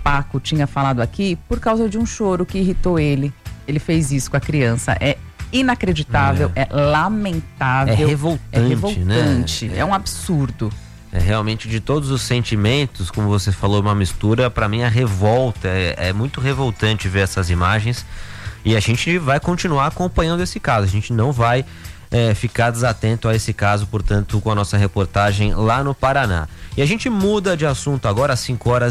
Paco tinha falado aqui, por causa de um choro que irritou ele. Ele fez isso com a criança. É inacreditável, é lamentável. É revoltante, né? É um absurdo. É realmente, de todos os sentimentos, como você falou, uma mistura. Para mim, a revolta, é muito revoltante ver essas imagens, e a gente vai continuar acompanhando esse caso. A gente não vai ficar desatento a esse caso, portanto, com a nossa reportagem lá no Paraná. E a gente muda de assunto agora às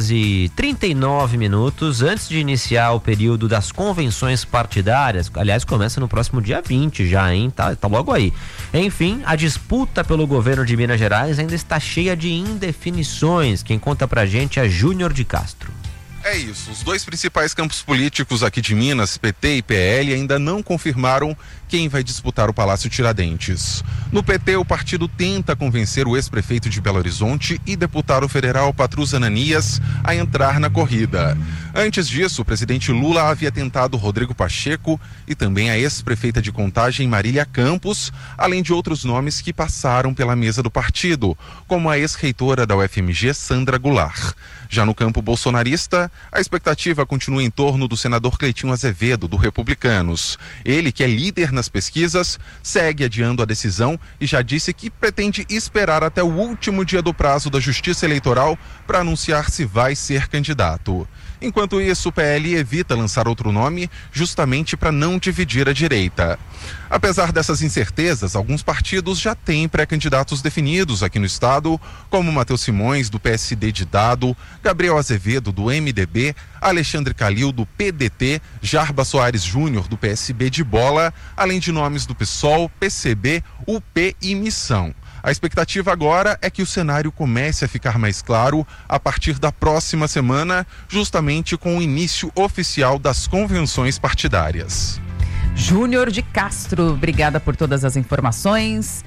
5h39, antes de iniciar o período das convenções partidárias. Aliás, começa no próximo dia 20 já, hein? Tá logo aí. Enfim, a disputa pelo governo de Minas Gerais ainda está cheia de indefinições. Quem conta pra gente é Júnior de Castro. É isso, os dois principais campos políticos aqui de Minas, PT e PL, ainda não confirmaram quem vai disputar o Palácio Tiradentes. No PT, o partido tenta convencer o ex-prefeito de Belo Horizonte e deputado federal Patrus Ananias a entrar na corrida. Antes disso, o presidente Lula havia tentado Rodrigo Pacheco e também a ex-prefeita de Contagem Marília Campos, além de outros nomes que passaram pela mesa do partido, como a ex-reitora da UFMG, Sandra Goulart. Já no campo bolsonarista, a expectativa continua em torno do senador Cleitinho Azevedo, do Republicanos. Ele, que é líder nas pesquisas, segue adiando a decisão e já disse que pretende esperar até o último dia do prazo da Justiça Eleitoral para anunciar se vai ser candidato. Enquanto isso, o PL evita lançar outro nome justamente para não dividir a direita. Apesar dessas incertezas, alguns partidos já têm pré-candidatos definidos aqui no estado, como Matheus Simões, do PSD de Dado, Gabriel Azevedo, do MDB, Alexandre Calil, do PDT, Jarba Soares Júnior, do PSB de Bola, além de nomes do PSOL, PCB, UP e Missão. A expectativa agora é que o cenário comece a ficar mais claro a partir da próxima semana, justamente com o início oficial das convenções partidárias. Júnior de Castro, obrigada por todas as informações.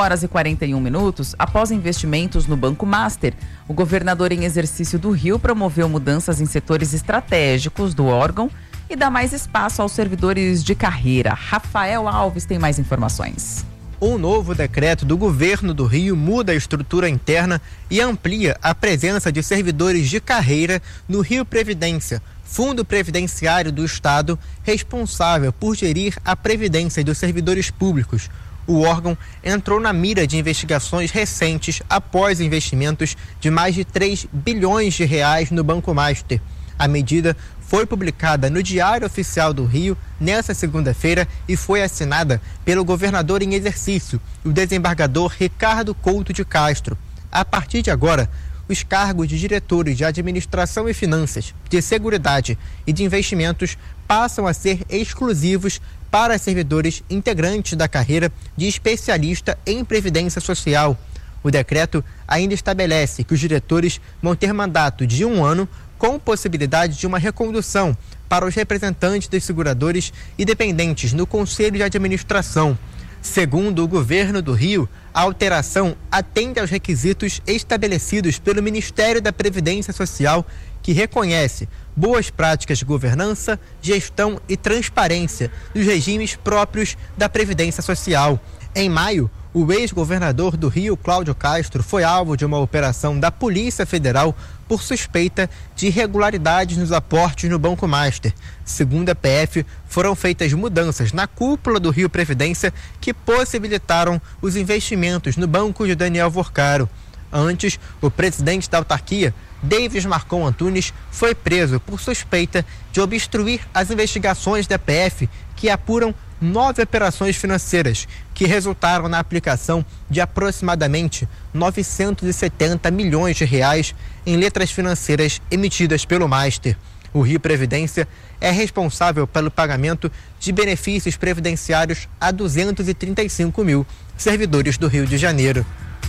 5h41. Após investimentos no Banco Master, o governador em exercício do Rio promoveu mudanças em setores estratégicos do órgão e dá mais espaço aos servidores de carreira. Rafael Alves tem mais informações. Um novo decreto do governo do Rio muda a estrutura interna e amplia a presença de servidores de carreira no Rio Previdência, Fundo Previdenciário do Estado, responsável por gerir a previdência dos servidores públicos. O órgão entrou na mira de investigações recentes após investimentos de mais de 3 bilhões de reais no Banco Master. A medida foi publicada no Diário Oficial do Rio nesta segunda-feira e foi assinada pelo governador em exercício, o desembargador Ricardo Couto de Castro. A partir de agora, os cargos de diretores de administração e finanças, de seguridade e de investimentos passam a ser exclusivos para servidores integrantes da carreira de especialista em previdência social. O decreto ainda estabelece que os diretores vão ter mandato de 1 ano, com possibilidade de uma recondução para os representantes dos seguradores e dependentes no Conselho de Administração. Segundo o governo do Rio, a alteração atende aos requisitos estabelecidos pelo Ministério da Previdência Social, que reconhece boas práticas de governança, gestão e transparência dos regimes próprios da Previdência Social. Em maio, o ex-governador do Rio, Cláudio Castro, foi alvo de uma operação da Polícia Federal por suspeita de irregularidades nos aportes no Banco Master. Segundo a PF, foram feitas mudanças na cúpula do Rio Previdência que possibilitaram os investimentos no banco de Daniel Vorcaro. Antes, o presidente da autarquia, Davis Marcon Antunes, foi preso por suspeita de obstruir as investigações da PF que apuram 9 operações financeiras que resultaram na aplicação de aproximadamente 970 milhões de reais em letras financeiras emitidas pelo Master. O Rio Previdência é responsável pelo pagamento de benefícios previdenciários a 235 mil servidores do Rio de Janeiro.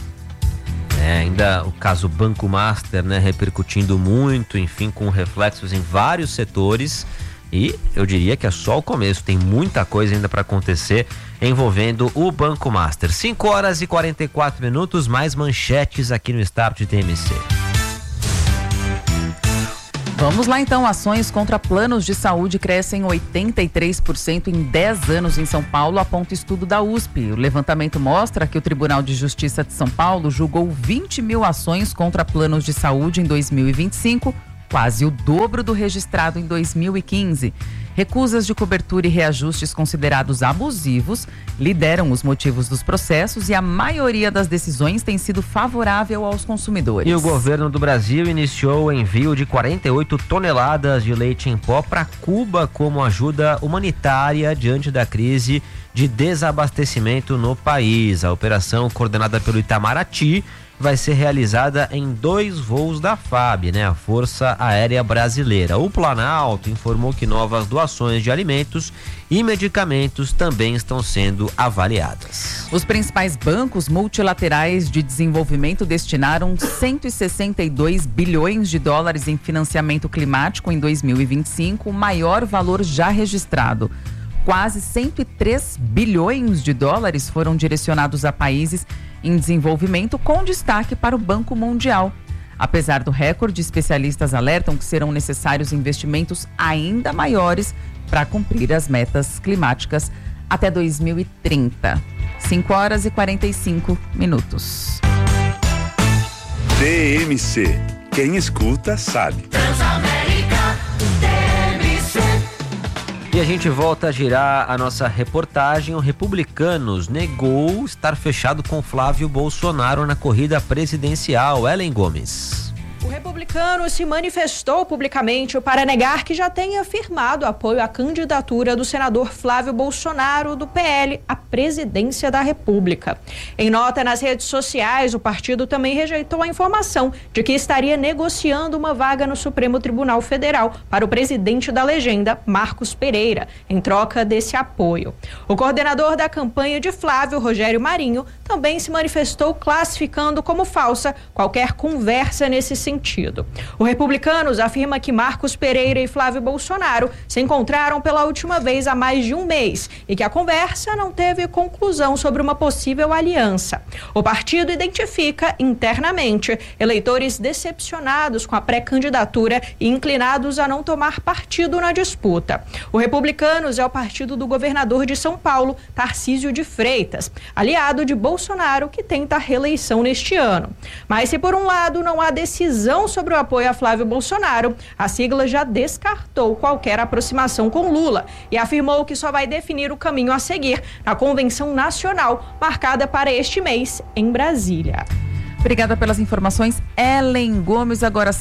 Ainda o caso Banco Master, repercutindo muito, enfim, com reflexos em vários setores. E eu diria que é só o começo, tem muita coisa ainda para acontecer envolvendo o Banco Master. 5h44, mais manchetes aqui no Start TMC. Vamos lá então, ações contra planos de saúde crescem 83% em 10 anos em São Paulo, aponta estudo da USP. O levantamento mostra que o Tribunal de Justiça de São Paulo julgou 20 mil ações contra planos de saúde em 2025, quase o dobro do registrado em 2015. Recusas de cobertura e reajustes considerados abusivos lideram os motivos dos processos e a maioria das decisões tem sido favorável aos consumidores. E o governo do Brasil iniciou o envio de 48 toneladas de leite em pó para Cuba como ajuda humanitária diante da crise de desabastecimento no país. A operação, coordenada pelo Itamaraty, vai ser realizada em 2 voos da FAB, a Força Aérea Brasileira. O Planalto informou que novas doações de alimentos e medicamentos também estão sendo avaliadas. Os principais bancos multilaterais de desenvolvimento destinaram 162 bilhões de dólares em financiamento climático em 2025, o maior valor já registrado. Quase 103 bilhões de dólares foram direcionados a países em desenvolvimento, com destaque para o Banco Mundial. Apesar do recorde, especialistas alertam que serão necessários investimentos ainda maiores para cumprir as metas climáticas até 2030. 5h45. DMC. Quem escuta sabe. Transamérica, DMC. E a gente volta a girar a nossa reportagem. O Republicanos negou estar fechado com Flávio Bolsonaro na corrida presidencial. Ellen Gomes. O republicano se manifestou publicamente para negar que já tenha firmado apoio à candidatura do senador Flávio Bolsonaro, do PL, à presidência da República. Em nota nas redes sociais, o partido também rejeitou a informação de que estaria negociando uma vaga no Supremo Tribunal Federal para o presidente da legenda, Marcos Pereira, em troca desse apoio. O coordenador da campanha de Flávio, Rogério Marinho, também se manifestou classificando como falsa qualquer conversa nesse sentido. O Republicanos afirma que Marcos Pereira e Flávio Bolsonaro se encontraram pela última vez há mais de um mês e que a conversa não teve conclusão sobre uma possível aliança. O partido identifica internamente eleitores decepcionados com a pré-candidatura e inclinados a não tomar partido na disputa. O Republicanos é o partido do governador de São Paulo, Tarcísio de Freitas, aliado de Bolsonaro, que tenta a reeleição neste ano. Mas se por um lado não há decisão sobre o apoio a Flávio Bolsonaro, a sigla já descartou qualquer aproximação com Lula e afirmou que só vai definir o caminho a seguir na convenção nacional marcada para este mês em Brasília. Obrigada pelas informações, Ellen Gomes. Agora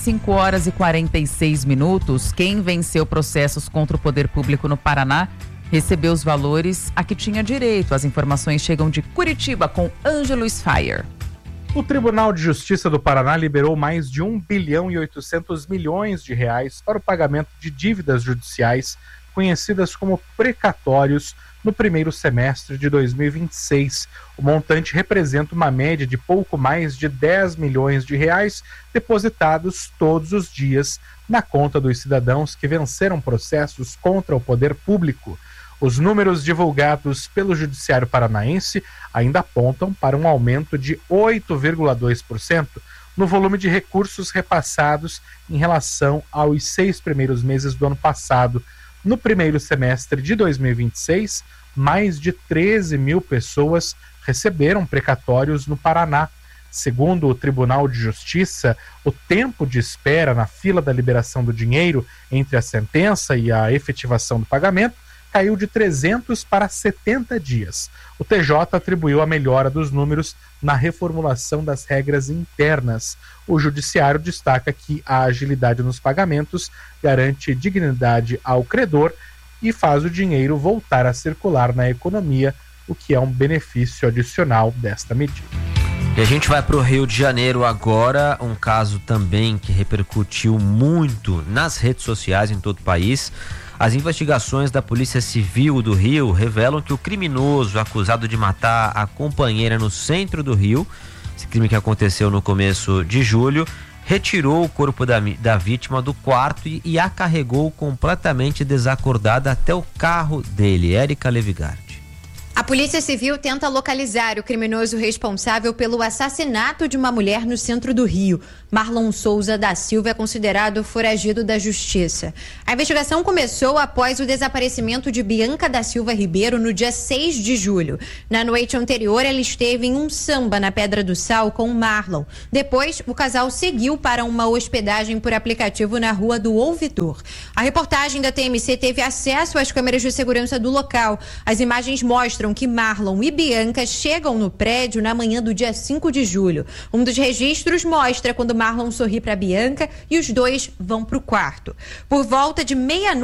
5h46. Quem venceu processos contra o poder público no Paraná recebeu os valores a que tinha direito. As informações chegam de Curitiba com Ângelo Sfire. O Tribunal de Justiça do Paraná liberou mais de 1 bilhão e 800 milhões de reais para o pagamento de dívidas judiciais conhecidas como precatórios no primeiro semestre de 2026. O montante representa uma média de pouco mais de 10 milhões de reais depositados todos os dias na conta dos cidadãos que venceram processos contra o poder público. Os números divulgados pelo Judiciário Paranaense ainda apontam para um aumento de 8,2% no volume de recursos repassados em relação aos 6 primeiros meses do ano passado. No primeiro semestre de 2026, mais de 13 mil pessoas receberam precatórios no Paraná. Segundo o Tribunal de Justiça, o tempo de espera na fila da liberação do dinheiro entre a sentença e a efetivação do pagamento caiu de 300 para 70 dias. O TJ atribuiu a melhora dos números na reformulação das regras internas. O Judiciário destaca que a agilidade nos pagamentos garante dignidade ao credor e faz o dinheiro voltar a circular na economia, o que é um benefício adicional desta medida. E a gente vai para o Rio de Janeiro agora, um caso também que repercutiu muito nas redes sociais em todo o país. As investigações da Polícia Civil do Rio revelam que o criminoso acusado de matar a companheira no centro do Rio, esse crime que aconteceu no começo de julho, retirou o corpo da vítima do quarto e a carregou completamente desacordada até o carro dele. Érica Levigardi. A Polícia Civil tenta localizar o criminoso responsável pelo assassinato de uma mulher no centro do Rio. Marlon Souza da Silva é considerado foragido da Justiça. A investigação começou após o desaparecimento de Bianca da Silva Ribeiro no dia 6 de julho. Na noite anterior, ela esteve em um samba na Pedra do Sal com Marlon. Depois, o casal seguiu para uma hospedagem por aplicativo na Rua do Ouvidor. A reportagem da TMC teve acesso às câmeras de segurança do local. As imagens mostram que Marlon e Bianca chegam no prédio na manhã do dia 5 de julho. Um dos registros mostra quando Marlon sorri para Bianca e os dois vão para o quarto. Por volta de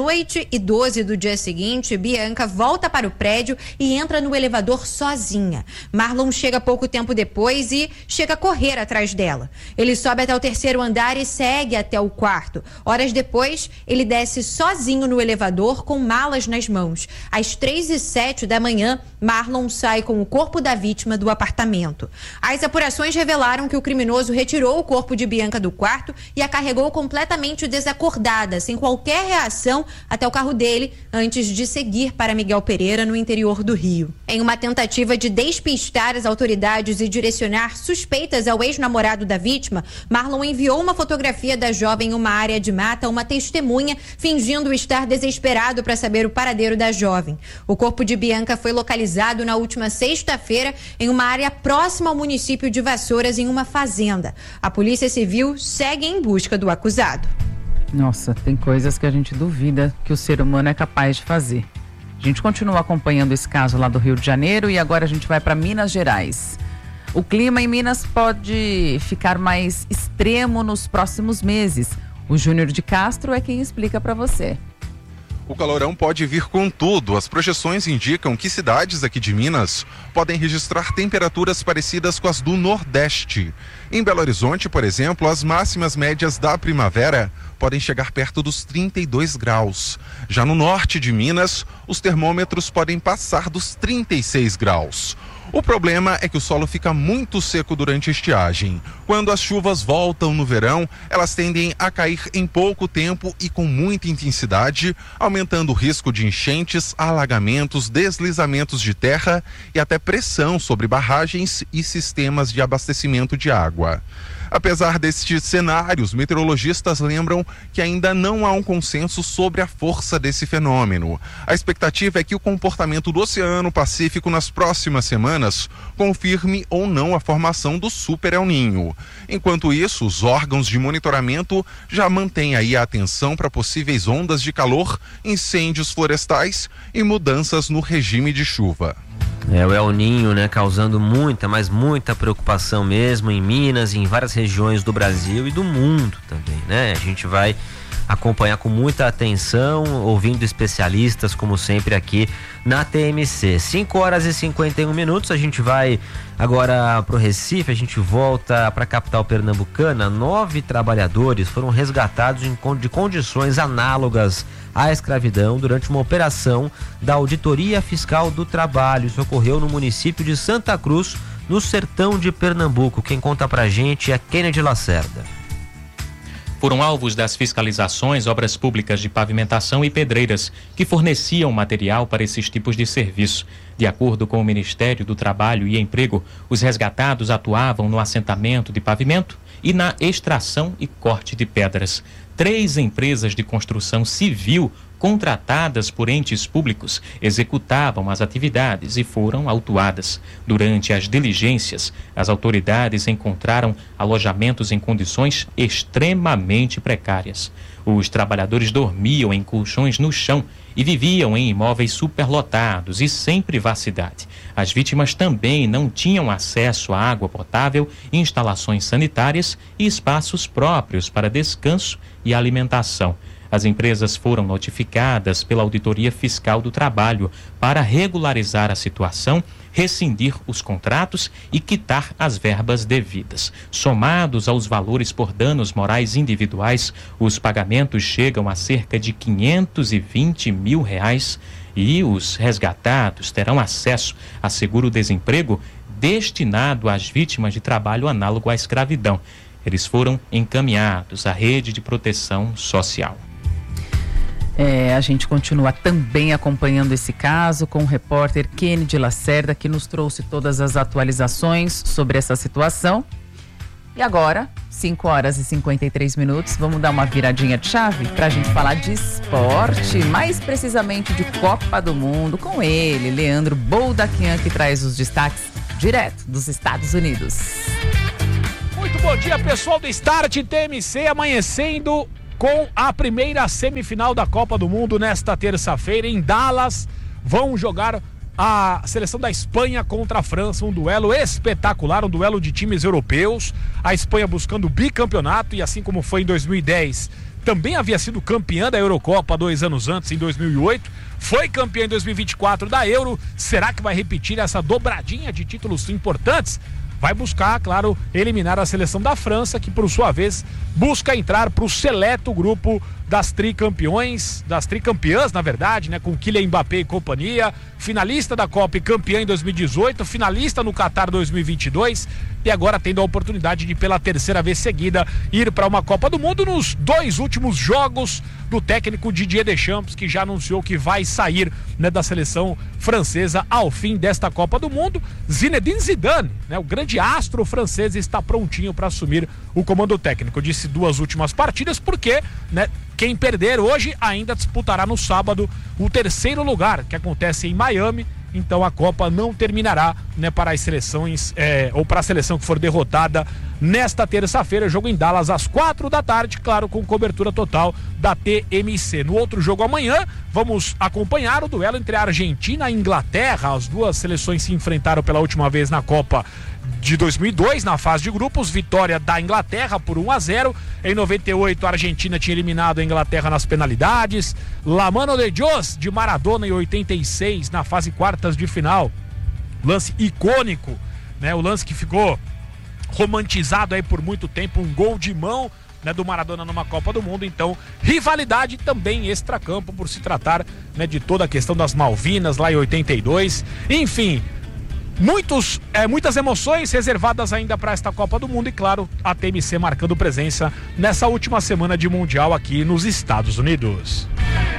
00:12 do dia seguinte, Bianca volta para o prédio e entra no elevador sozinha. Marlon chega pouco tempo depois e chega a correr atrás dela. Ele sobe até o 3º andar e segue até o quarto. Horas depois, ele desce sozinho no elevador com malas nas mãos. Às 3:07 da manhã, Marlon sai com o corpo da vítima do apartamento. As apurações revelaram que o criminoso retirou o corpo de Bianca do quarto e a carregou completamente desacordada, sem qualquer reação, até o carro dele, antes de seguir para Miguel Pereira, no interior do Rio. Em uma tentativa de despistar as autoridades e direcionar suspeitas ao ex-namorado da vítima, Marlon enviou uma fotografia da jovem em uma área de mata a uma testemunha, fingindo estar desesperado para saber o paradeiro da jovem. O corpo de Bianca foi localizado na última sexta-feira em uma área próxima ao município de Vassouras, em uma fazenda. A Polícia Civil segue em busca do acusado. Nossa, tem coisas que a gente duvida que o ser humano é capaz de fazer. A gente continua acompanhando esse caso lá do Rio de Janeiro e agora a gente vai para Minas Gerais. O clima em Minas pode ficar mais extremo nos próximos meses. O Júnior de Castro é quem explica para você. O calorão pode vir com tudo. As projeções indicam que cidades aqui de Minas podem registrar temperaturas parecidas com as do Nordeste. Em Belo Horizonte, por exemplo, as máximas médias da primavera podem chegar perto dos 32 graus. Já no norte de Minas, os termômetros podem passar dos 36 graus. O problema é que o solo fica muito seco durante a estiagem. Quando as chuvas voltam no verão, elas tendem a cair em pouco tempo e com muita intensidade, aumentando o risco de enchentes, alagamentos, deslizamentos de terra e até pressão sobre barragens e sistemas de abastecimento de água. Apesar destes cenários, meteorologistas lembram que ainda não há um consenso sobre a força desse fenômeno. A expectativa é que o comportamento do Oceano Pacífico nas próximas semanas confirme ou não a formação do Super El Niño. Enquanto isso, os órgãos de monitoramento já mantêm aí a atenção para possíveis ondas de calor, incêndios florestais e mudanças no regime de chuva. É o El Niño, né, causando muita, mas muita preocupação mesmo em Minas e em várias regiões do Brasil e do mundo também, né? A gente vai acompanhar com muita atenção, ouvindo especialistas, como sempre, aqui na TMC. 5h51, a gente vai agora pro Recife, a gente volta para a capital pernambucana. 9 trabalhadores foram resgatados de condições análogas à escravidão durante uma operação da Auditoria Fiscal do Trabalho. Isso ocorreu no município de Santa Cruz, no sertão de Pernambuco. Quem conta pra gente é Kennedy Lacerda. Foram alvos das fiscalizações obras públicas de pavimentação e pedreiras que forneciam material para esses tipos de serviço. De acordo com o Ministério do Trabalho e Emprego, os resgatados atuavam no assentamento de pavimento e na extração e corte de pedras. 3 empresas de construção civil contratadas por entes públicos executavam as atividades e foram autuadas. Durante as diligências, as autoridades encontraram alojamentos em condições extremamente precárias. Os trabalhadores dormiam em colchões no chão e viviam em imóveis superlotados e sem privacidade. As vítimas também não tinham acesso à água potável, instalações sanitárias e espaços próprios para descanso e alimentação. As empresas foram notificadas pela Auditoria Fiscal do Trabalho para regularizar a situação, rescindir os contratos e quitar as verbas devidas. Somados aos valores por danos morais individuais, os pagamentos chegam a cerca de R$520 mil e os resgatados terão acesso a seguro-desemprego destinado às vítimas de trabalho análogo à escravidão. Eles foram encaminhados à rede de proteção social. A gente continua também acompanhando esse caso com o repórter Kennedy Lacerda, que nos trouxe todas as atualizações sobre essa situação. E agora, 5 horas e 53 minutos, vamos dar uma viradinha de chave para a gente falar de esporte, mais precisamente de Copa do Mundo, com ele, Leandro Boldaquian, que traz os destaques direto dos Estados Unidos. Muito bom dia, pessoal do Start TMC, amanhecendo com a primeira semifinal da Copa do Mundo nesta terça-feira em Dallas. Vão jogar a seleção da Espanha contra a França, um duelo espetacular, um duelo de times europeus. A Espanha buscando o bicampeonato e, assim como foi em 2010, também havia sido campeã da Eurocopa 2 anos antes, em 2008. Foi campeã em 2024 da Euro. Será que vai repetir essa dobradinha de títulos importantes? Vai buscar, claro, eliminar a seleção da França, que por sua vez busca entrar para o seleto grupo das tricampeãs, na verdade, né, com Kylian Mbappé e companhia, finalista da Copa e campeã em 2018, finalista no Qatar 2022 e agora tendo a oportunidade de, pela terceira vez seguida, ir para uma Copa do Mundo nos 2 últimos jogos do técnico Didier Deschamps, que já anunciou que vai sair, né, da seleção francesa ao fim desta Copa do Mundo. Zinedine Zidane, né, o grande astro francês, está prontinho para assumir o comando técnico. Disse 2 últimas partidas porque, né, quem perder hoje ainda disputará no sábado o 3º lugar, que acontece em Miami. Então a Copa não terminará, né, para as seleções, ou para a seleção que for derrotada nesta terça-feira. Jogo em Dallas às 4 da tarde, claro, com cobertura total da TMC. No outro jogo amanhã, vamos acompanhar o duelo entre a Argentina e a Inglaterra. As duas seleções se enfrentaram pela última vez na Copa de 2002, na fase de grupos, vitória da Inglaterra por 1-0. Em 98, a Argentina tinha eliminado a Inglaterra nas penalidades. La Mano de Dios, de Maradona, em 86, na fase quartas de final. Lance icônico, né? O lance que ficou romantizado aí por muito tempo, um gol de mão, né, do Maradona numa Copa do Mundo. Então, rivalidade também extracampo, por se tratar, né, de toda a questão das Malvinas, lá em 82. Enfim, muitas emoções reservadas ainda para esta Copa do Mundo e, claro, a TMC marcando presença nessa última semana de Mundial aqui nos Estados Unidos.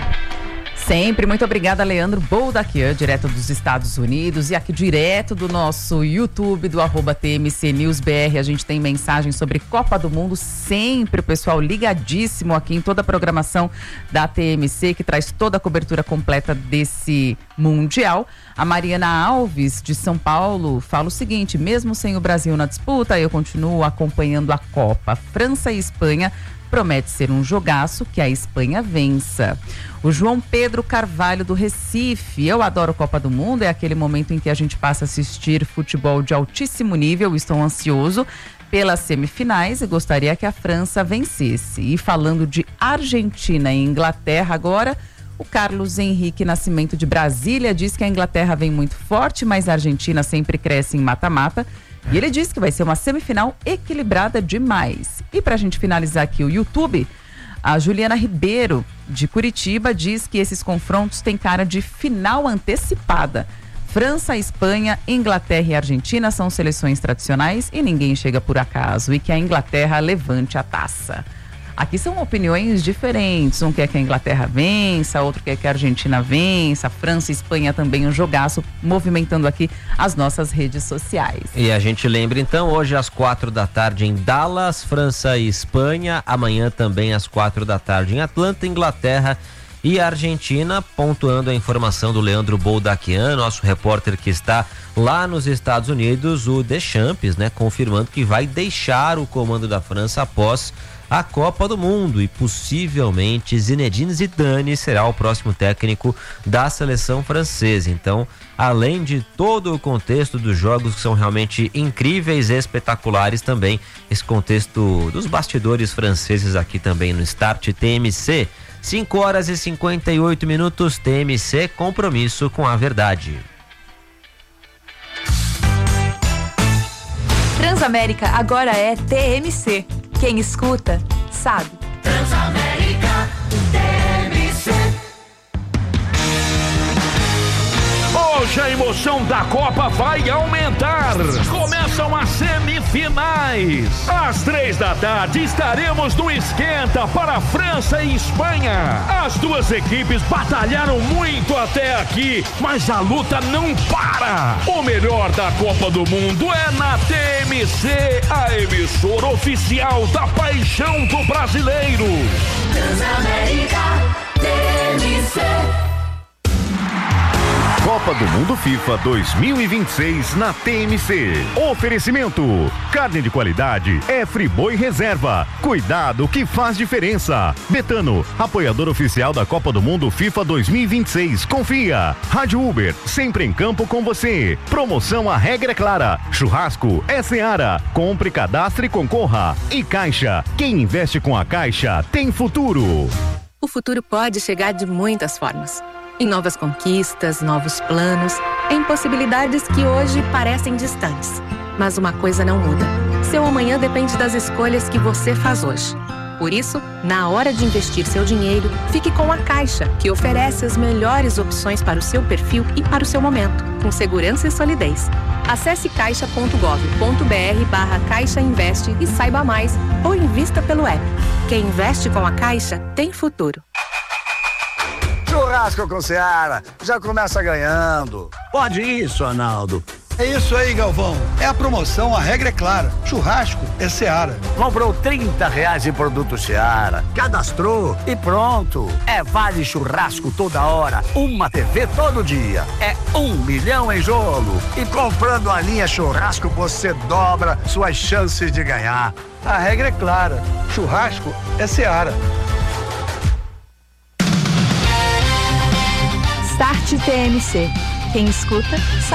Sempre, muito obrigada, Leandro Boldaquian, direto dos Estados Unidos, e aqui direto do nosso YouTube, do @TMCNewsBR, a gente tem mensagens sobre Copa do Mundo, sempre o pessoal ligadíssimo aqui em toda a programação da TMC, que traz toda a cobertura completa desse Mundial. A Mariana Alves, de São Paulo, fala o seguinte: mesmo sem o Brasil na disputa, eu continuo acompanhando a Copa. França e Espanha promete ser um jogaço, que a Espanha vença. O João Pedro Carvalho, do Recife: eu adoro Copa do Mundo, é aquele momento em que a gente passa a assistir futebol de altíssimo nível, estou ansioso pelas semifinais e gostaria que a França vencesse. E falando de Argentina e Inglaterra agora, o Carlos Henrique Nascimento, de Brasília, diz que a Inglaterra vem muito forte, mas a Argentina sempre cresce em mata-mata. E ele diz que vai ser uma semifinal equilibrada demais. E para a gente finalizar aqui o YouTube, a Juliana Ribeiro, de Curitiba, diz que esses confrontos têm cara de final antecipada. França, Espanha, Inglaterra e Argentina são seleções tradicionais e ninguém chega por acaso. E que a Inglaterra levante a taça. Aqui são opiniões diferentes. Um quer que a Inglaterra vença, outro quer que a Argentina vença. França e Espanha também um jogaço, movimentando aqui as nossas redes sociais. E a gente lembra então, hoje às 4 da tarde em Dallas, França e Espanha. Amanhã também às 4 da tarde em Atlanta, Inglaterra e Argentina. Pontuando a informação do Leandro Boldaquian, nosso repórter que está lá nos Estados Unidos, o Deschamps, né, confirmando que vai deixar o comando da França após a Copa do Mundo e possivelmente Zinedine Zidane será o próximo técnico da seleção francesa. Então, além de todo o contexto dos jogos que são realmente incríveis e espetaculares, também esse contexto dos bastidores franceses aqui também no Start TMC. 5 horas e 58 minutos, TMC, compromisso com a verdade. Transamérica agora é TMC. Quem escuta, sabe. Bom, Hoje a emoção da Copa vai aumentar. Começam as semifinais. Às 15h estaremos no esquenta para França e Espanha. As duas equipes batalharam muito até aqui, mas a luta não para. O melhor da Copa do Mundo é na TMC, a emissora oficial da paixão do brasileiro. Transamérica TMC. Copa do Mundo FIFA 2026 na TMC. Oferecimento: carne de qualidade é Friboi Reserva. Cuidado que faz diferença. Betano, apoiador oficial da Copa do Mundo FIFA 2026. Confia. Rádio Uber, sempre em campo com você. Promoção A Regra é Clara. Churrasco é Seara. Compre, cadastre e concorra. E Caixa, quem investe com a Caixa tem futuro. O futuro pode chegar de muitas formas. Em novas conquistas, novos planos, em possibilidades que hoje parecem distantes. Mas uma coisa não muda. Seu amanhã depende das escolhas que você faz hoje. Por isso, na hora de investir seu dinheiro, fique com a Caixa, que oferece as melhores opções para o seu perfil e para o seu momento, com segurança e solidez. Acesse caixa.gov.br/Caixa Investe e saiba mais, ou invista pelo app. Quem investe com a Caixa tem futuro. Churrasco com Seara, já começa ganhando. Pode isso, Arnaldo. É isso aí, Galvão. É a promoção A Regra é Clara. Churrasco é Seara. Comprou R$30 em produto Seara. Cadastrou e pronto. É vale churrasco toda hora. Uma TV todo dia. É 1 milhão em jogo. E comprando a linha churrasco, você dobra suas chances de ganhar. A regra é clara. Churrasco é Seara. Start TMC. Quem escuta, sabe.